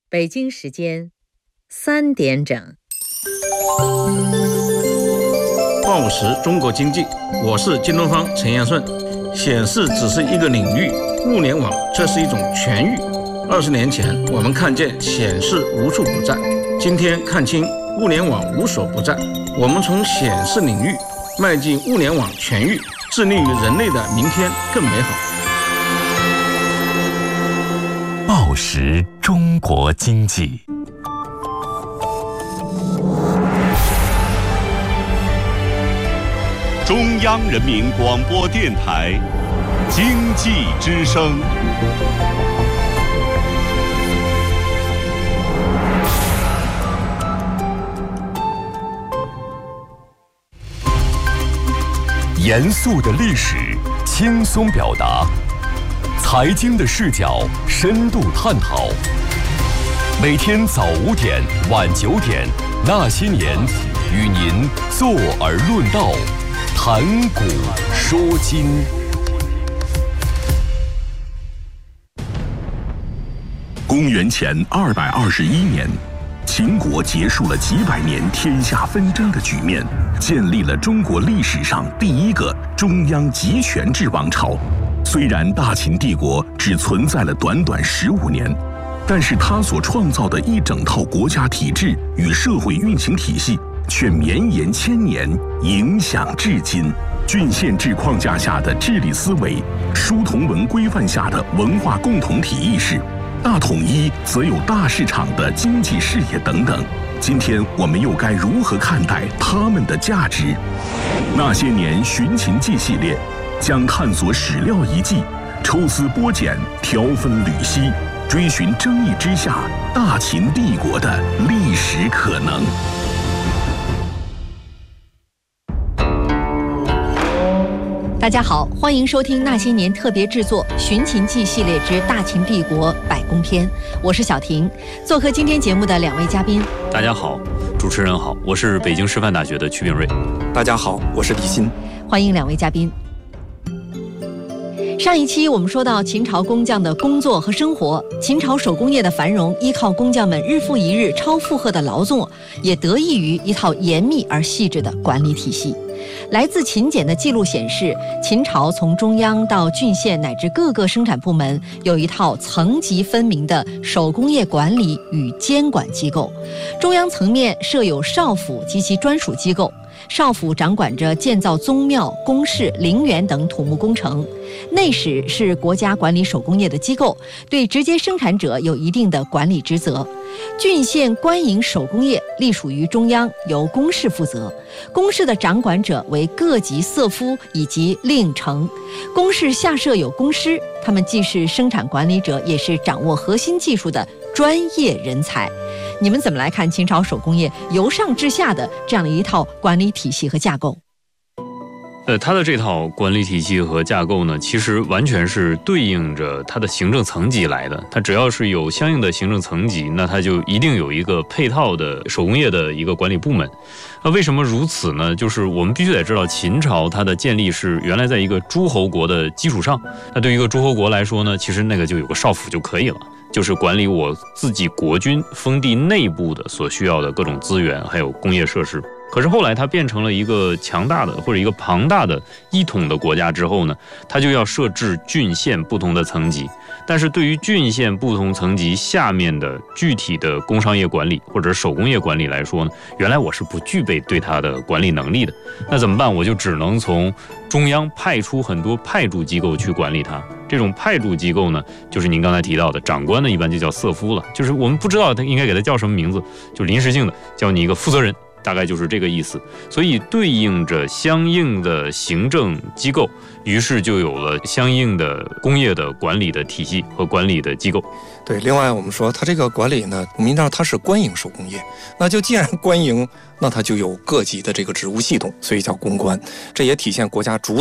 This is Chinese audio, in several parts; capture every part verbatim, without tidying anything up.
北京时间三点整。 报时中国经济，我是金东方陈彦顺。显示只是一个领域，物联网这是一种全域。二十年前，我们看见显示无处不在，今天看清物联网无所不在。我们从显示领域迈进物联网全域，致力于人类的明天更美好。 报时中国经济。 中央人民广播电台经济之声。 严肃的历史，轻松表达；财经的视角，深度探讨。每天早五点，晚九点，那些年，与您坐而论道。谈古说今。 公元前二百二十一年，秦国结束了几百年天下纷争的局面，建立了中国历史上第一个中央集权制王朝。虽然大秦帝国只存在了短短十五年，但是他所创造的一整套国家体制与社会运行体系却绵延千年，影响至今。郡县制框架下的治理思维，书同文规范下的文化共同体意识，大统一则有大市场的经济视野等等。今天我们又该如何看待他们的价值？那些年寻秦记系列将探索史料遗迹，抽丝剥茧，挑分缕析，追寻争议之下大秦帝国的历史可能。 大家好，欢迎收听那些年特别制作《寻秦记》系列之大秦帝国百宫篇，我是小婷。做客今天节目的两位嘉宾， 大家好，主持人好，我是北京师范大学的曲炳瑞。 大家好，我是李欣。 欢迎两位嘉宾。上一期我们说到秦朝工匠的工作和生活，秦朝手工业的繁荣依靠工匠们日复一日超负荷的劳作，也得益于一套严密而细致的管理体系。来自秦简的记录显示，秦朝从中央到郡县乃至各个生产部门，有一套层级分明的手工业管理与监管机构。中央层面设有少府及其专属机构，少府掌管着建造宗庙、宫室、陵园等土木工程。内史是国家管理手工业的机构，对直接生产者有一定的管理职责。郡县官营手工业隶属于中央，由宫室负责。宫室的掌管者为各级色夫以及令丞。宫室下设有宫师，他们既是生产管理者，也是掌握核心技术的专业人才。你们怎么来看秦朝手工业由上至下的这样的一套管理体系和架构？ 呃，它的这套管理体系和架构呢，其实完全是对应着它的行政层级来的。它只要是有相应的行政层级，那它就一定有一个配套的手工业的一个管理部门。那为什么如此呢？就是我们必须得知道，秦朝它的建立是原来在一个诸侯国的基础上。那对于一个诸侯国来说呢，其实那个就有个少府就可以了，就是管理我自己国君封地内部的所需要的各种资源，还有工业设施。可是后来它变成了一个强大的或者一个庞大的一统的国家之后呢，它就要设置郡县不同的层级。但是对于郡县不同层级下面的具体的工商业管理或者手工业管理来说呢，原来我是不具备对它的管理能力的。那怎么办？我就只能从中央派出很多派驻机构去管理它。这种派驻机构呢，就是您刚才提到的长官呢，一般就叫色夫了，就是我们不知道他应该给他叫什么名字，就临时性的叫你一个负责人，大概就是这个意思。所以对应着相应的行政机构，于是就有了相应的工业的管理的体系和管理的机构。 对，另外我们说它这个管理呢，我们知道它是官营手工业，那就既然官营，那它就有各级的这个职务系统，所以叫公官。这也体现国家主导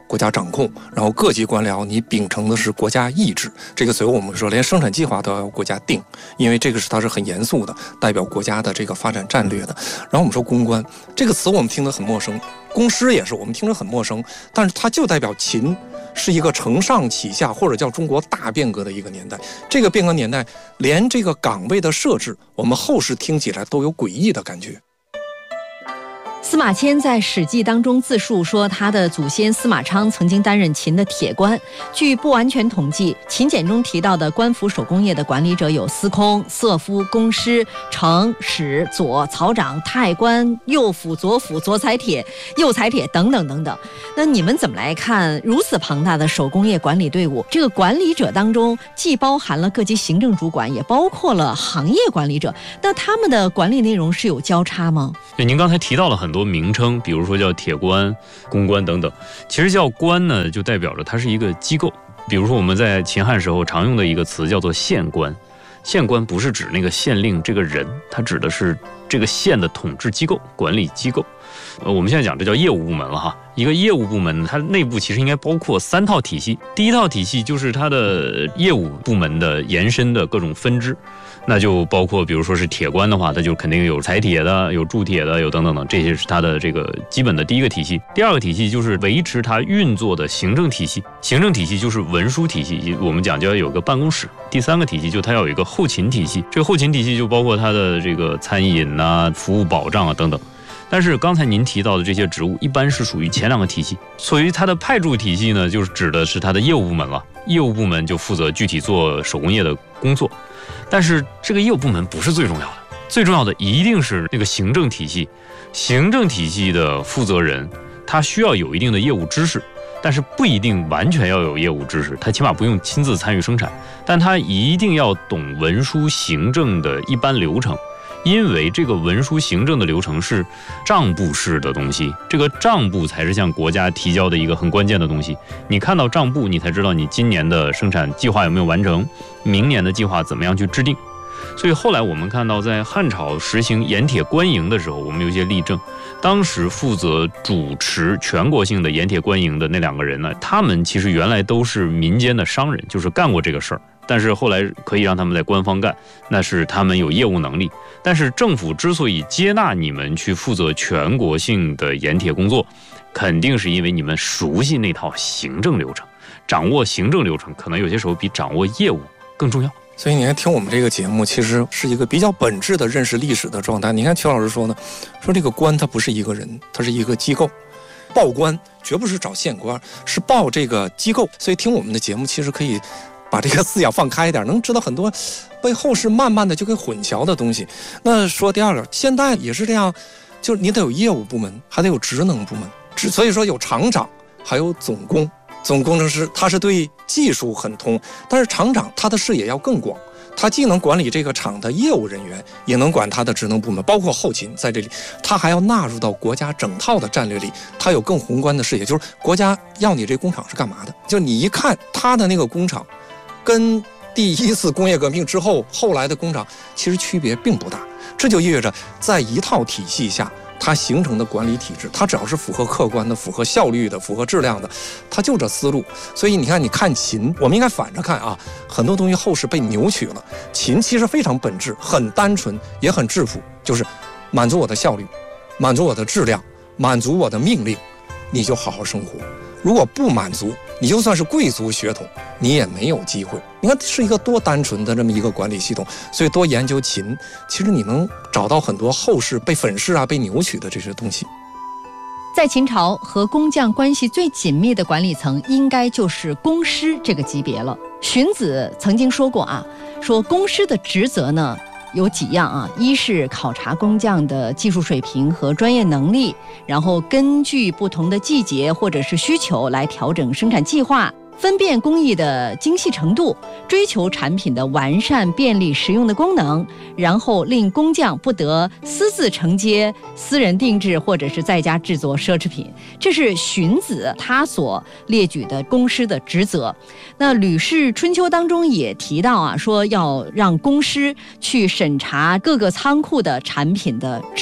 国家掌控，然后各级官僚你秉承的是国家意志。这个随后我们说连生产计划都要国家定，因为这个是它是很严肃的，代表国家的这个发展战略的。然后我们说公关这个词我们听得很陌生，公师也是我们听着很陌生，但是它就代表秦是一个承上启下或者叫中国大变革的一个年代。这个变革年代连这个岗位的设置我们后世听起来都有诡异的感觉。 司马迁在《史记》当中自述说，他的祖先司马昌曾经担任秦的铁官。据不完全统计，秦简中提到的官府手工业的管理者有司空、色夫、工师、程、史、左、曹长、太官、右辅、左辅、左采铁、右采铁等等等等。那你们怎么来看如此庞大的手工业管理队伍？这个管理者当中既包含了各级行政主管，也包括了行业管理者。那他们的管理内容是有交叉吗？ 对，您刚才提到了很多名称，比如说叫铁官、公官等等。其实叫官呢，就代表着它是一个机构。比如说我们在秦汉时候常用的一个词叫做县官。县官不是指那个县令这个人，它指的是这个县的统治机构、管理机构。呃，我们现在讲这叫业务部门了哈。一个业务部门，它内部其实应该包括三套体系。第一套体系就是它的业务部门的延伸的各种分支，那就包括比如说是铁官的话，它就肯定有采铁的，有铸铁的，有等等等，这些是它的这个基本的第一个体系。第二个体系就是维持它运作的行政体系，行政体系就是文书体系，我们讲就要有个办公室。第三个体系就它要有一个后勤体系，这个后勤体系就包括它的这个餐饮啊、服务保障啊等等。但是刚才您提到的这些职务，一般是属于前两个体系。所以它的派驻体系呢，就是指的是它的业务部门了。业务部门就负责具体做手工业的工作，但是这个业务部门不是最重要的，最重要的一定是那个行政体系。行政体系的负责人，他需要有一定的业务知识，但是不一定完全要有业务知识，他起码不用亲自参与生产，但他一定要懂文书行政的一般流程。因为这个文书行政的流程是账簿式的东西，这个账簿才是向国家提交的一个很关键的东西。你看到账簿，你才知道你今年的生产计划有没有完成，明年的计划怎么样去制定。所以后来我们看到，在汉朝实行盐铁官营的时候，我们有一些例证。当时负责主持全国性的盐铁官营的那两个人呢，他们其实原来都是民间的商人，就是干过这个事儿。但是后来可以让他们在官方干，那是他们有业务能力。但是政府之所以接纳你们去负责全国性的盐铁工作，肯定是因为你们熟悉那套行政流程，掌握行政流程可能有些时候比掌握业务更重要。 所以你看，听我们这个节目，其实是一个比较本质的认识历史的状态。你看，曲老师说呢，说这个官它不是一个人，它是一个机构。报官绝不是找县官，是报这个机构。所以听我们的节目，其实可以把这个思想放开一点，能知道很多被后世慢慢的就给混淆的东西。那说第二个，现在也是这样，就是你得有业务部门，还得有职能部门。所以说有厂长，还有总工。总工程师他是对技术很通，但是厂长他的视野要更广，他既能管理这个厂的业务人员，也能管他的职能部门，包括后勤在这里，他还要纳入到国家整套的战略里，他有更宏观的视野，就是国家要你这工厂是干嘛的，就你一看他的那个工厂跟第一次工业革命之后后来的工厂其实区别并不大，这就意味着在一套体系下它形成的管理体制，它只要是符合客观的、符合效率的、符合质量的，它就这思路。所以你看，你看秦，我们应该反着看啊，很多东西后世被扭曲了。秦其实非常本质，很单纯，也很质朴，就是满足我的效率，满足我的质量，满足我的命令，你就好好生活。如果不满足，你就算是贵族血统，你也没有机会。你看，是一个多单纯的这么一个管理系统。所以多研究秦，其实你能找到很多后世被粉饰啊、被扭曲的这些东西。 在秦朝，和工匠关系最紧密的管理层，应该就是工师这个级别了。荀子曾经说过啊，说工师的职责呢有几样啊，一是考察工匠的技术水平和专业能力，然后根据不同的季节或者是需求来调整生产计划，分辨工艺的精细程度，追求产品的完善、便利、实用的功能，然后令工匠不得私自承接、私人定制或者是在家制作奢侈品。这是荀子他所列举的工师的职责。那《吕氏春秋》当中也提到啊，说要让工师去审查各个仓库的产品的质量。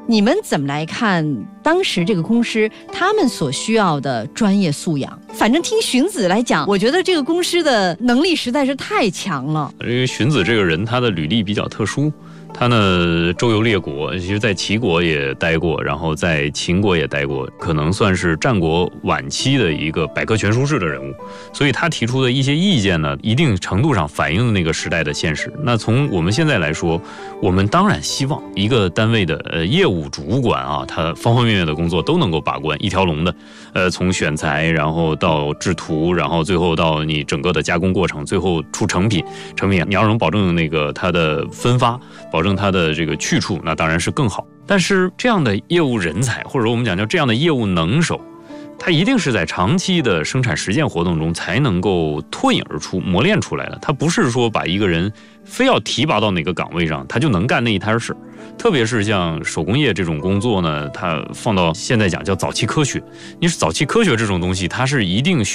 你们怎么来看当时这个公师他们所需要的专业素养？反正听荀子来讲，我觉得这个公师的能力实在是太强了。 因为荀子这个人，他的履历比较特殊。他呢周游列国，其实在齐国也待过，然后在秦国也待过，可能算是战国晚期的一个百科全书式的人物。所以他提出的一些意见呢，一定程度上反映了那个时代的现实。那从我们现在来说，我们当然希望一个单位的呃业务主管啊，他方方面面的工作都能够把关，一条龙的，呃，从选材，然后到制图，然后最后到你整个的加工过程，最后出成品，成品你要能保证那个它的分发，保证它的这个去处，那当然是更好。但是这样的业务人才，或者我们讲叫这样的业务能手，它一定是在长期的生产实践活动中才能够脱颖而出、磨练出来的。它不是说把一个人非要提拔到哪个岗位上，他就能干那一摊事。特别是像手工业这种工作呢，它放到现在讲叫早期科学。你是早期科学这种东西，它是一定需